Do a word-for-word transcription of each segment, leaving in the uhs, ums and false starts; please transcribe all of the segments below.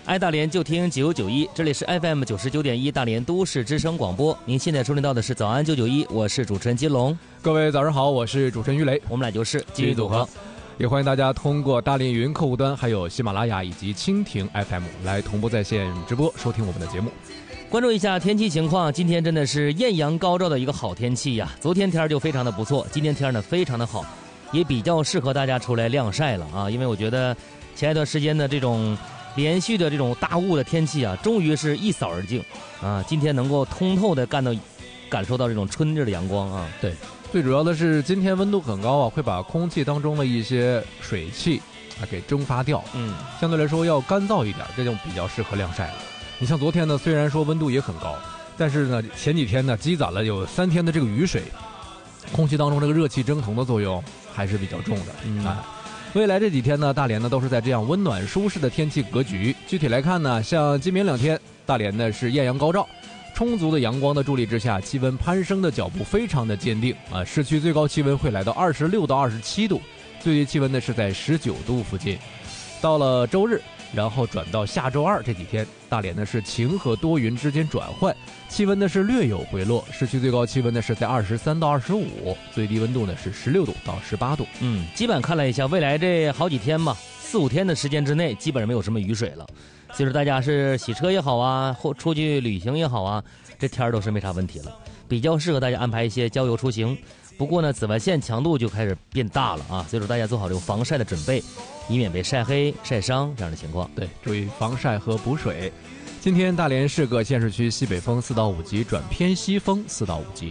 爱大连就听九九一，这里是 F M 九十九点一大连都市之声广播。您现在收听到的是早安九九一，我是主持人金龙。 各位早上好，我是主持人于雷， 我们俩就是金鱼组合。 也欢迎大家通过大连语音客户端、还有喜马拉雅以及蜻蜓 F M 来同步在线直播收听我们的节目。 关注一下天气情况，今天真的是艳阳高照的一个好天气呀！昨天天就非常的不错，今天天呢非常的好，也比较适合大家出来晾晒了啊！因为我觉得前一段时间的这种连续的这种大雾的天气啊，终于是一扫而尽啊！今天能够通透的干到感受到这种春日的阳光啊！ 对，最主要的是今天温度很高啊，会把空气当中的一些水汽啊给蒸发掉，嗯，相对来说要干燥一点，这就比较适合晾晒了。你像昨天呢，虽然说温度也很高，但是呢前几天呢积攒了有三天的这个雨水，空气当中这个热气蒸腾的作用还是比较重的，嗯啊。未来这几天呢，大连呢都是在这样温暖舒适的天气格局。具体来看呢，像今明两天，大连呢是艳阳高照，充足的阳光的助力之下，气温攀升的脚步非常的坚定啊。市区最高气温会来到二十六到二十七度，最低气温呢是在十九度附近。到了周日，然后转到下周二这几天，大连呢是晴和多云之间转换，气温呢是略有回落，市区最高气温呢是在二十三到二十五，最低温度呢是十六度到十八度。 嗯，基本看了一下，未来这好几天吧，四五天的时间之内，基本上没有什么雨水了。所以说大家是洗车也好啊，或出去旅行也好啊，这天都是没啥问题了，比较适合大家安排一些郊游出行。不过呢，紫外线强度就开始变大了啊，所以说大家做好这个防晒的准备，以免被晒黑、晒伤这样的情况。 对，注意防晒和补水。今天大连市各县市区西北风四到五级转偏西风四到五级。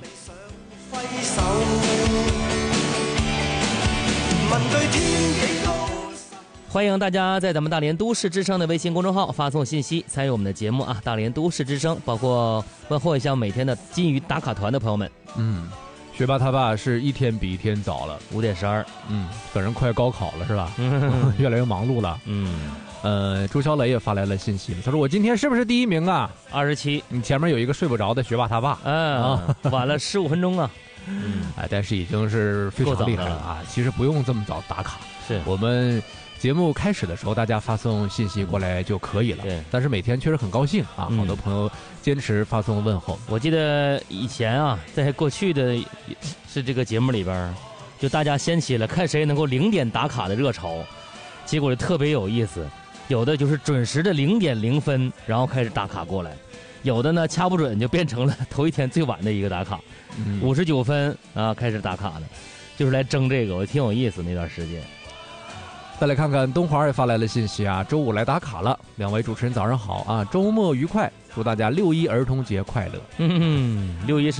欢迎大家在咱们大连都市之声的微信公众号发送信息参与我们的节目啊！大连都市之声，包括问候一下每天的金鱼打卡团的朋友们。 嗯。学霸他爸是一天比一天早了， 五点十二， 嗯，反正快高考了是吧？越来越忙碌了，嗯，呃，朱小磊也发来了信息，他说我今天是不是第一名啊？ 二十七， 你前面有一个睡不着的学霸他爸， 嗯，啊、晚了十五分钟啊， 嗯，哎，但是已经是非常厉害了啊！其实不用这么早打卡， 是我们节目开始的时候大家发送信息过来就可以了，对，但是每天确实很高兴啊，好多朋友坚持发送问候。 我记得以前啊，在过去的是这个节目里边，就大家掀起了看谁能够零点打卡的热潮，结果就特别有意思。有的就是准时的零点零分，然后开始打卡过来；有的呢掐不准就变成了头一天最晚的一个打卡，五十九分啊开始打卡了，就是来争这个，我挺有意思那段时间。 再来看看东华也发来了信息啊，周五来打卡了，两位主持人早上好啊，周末愉快，祝大家六一儿童节快乐。 嗯，六一是